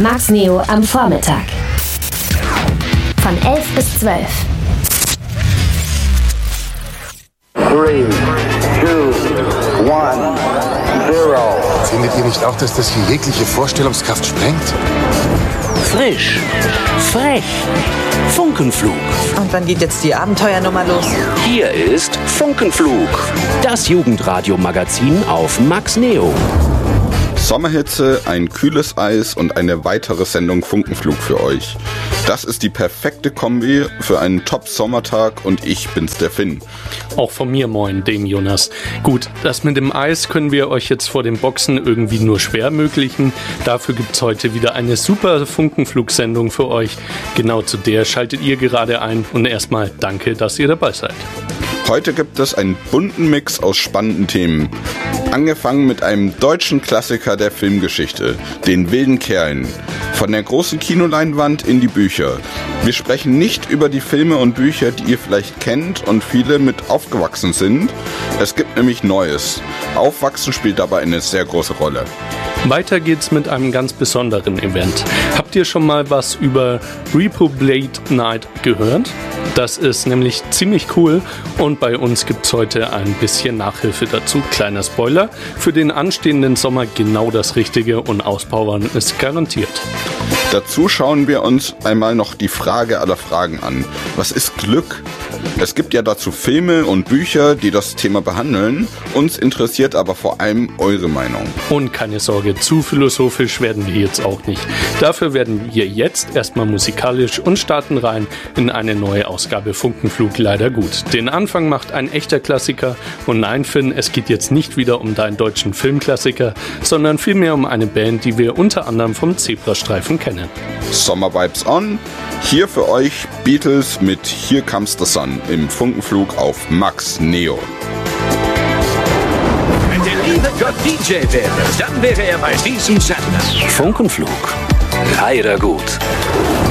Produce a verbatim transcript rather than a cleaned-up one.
Max Neo am Vormittag. Von elf bis zwölf. Three, two, one, zero. Findet ihr nicht auch, dass das hier jegliche Vorstellungskraft sprengt? Frisch, frech, Funkenflug. Und wann geht jetzt die Abenteuernummer los? Hier ist Funkenflug, das Jugendradio-Magazin auf Max Neo. Sommerhitze, ein kühles Eis und eine weitere Sendung Funkenflug für euch. Das ist die perfekte Kombi für einen Top-Sommertag und ich bin's, der Finn. Auch von mir moin, dem Jonas. Gut, das mit dem Eis können wir euch jetzt vor den Boxen irgendwie nur schwer ermöglichen. Dafür gibt's heute wieder eine super Funkenflug-Sendung für euch. Genau zu der schaltet ihr gerade ein und erstmal danke, dass ihr dabei seid. Heute gibt es einen bunten Mix aus spannenden Themen. Angefangen mit einem deutschen Klassiker der Filmgeschichte, den wilden Kerlen. Von der großen Kinoleinwand in die Bücher. Wir sprechen nicht über die Filme und Bücher, die ihr vielleicht kennt und viele mit aufgewachsen sind. Es gibt nämlich Neues. Aufwachsen spielt dabei eine sehr große Rolle. Weiter geht's mit einem ganz besonderen Event. Habt ihr schon mal was über Repo Blade Night gehört? Das ist nämlich ziemlich cool und bei uns gibt's heute ein bisschen Nachhilfe dazu. Kleiner Spoiler, für den anstehenden Sommer genau das Richtige und Auspowern ist garantiert. Dazu schauen wir uns einmal noch die Frage aller Fragen an. Was ist Glück? Es gibt ja dazu Filme und Bücher, die das Thema behandeln. Uns interessiert aber vor allem eure Meinung. Und keine Sorge, zu philosophisch werden wir jetzt auch nicht. Dafür werden wir jetzt erstmal musikalisch und starten rein in eine neue Ausgabe Funkenflug leider gut. Den Anfang macht ein echter Klassiker. Und nein, Finn, es geht jetzt nicht wieder um deinen deutschen Filmklassiker, sondern vielmehr um eine Band, die wir unter anderem vom Zebrastreifen kennen. Summer Vibes on. Hier für euch Beatles mit Here Comes the Sun im Funkenflug auf Max Neo. Wenn der liebe Gott D J wäre, dann wäre er bei diesem Sender. Funkenflug, leider gut.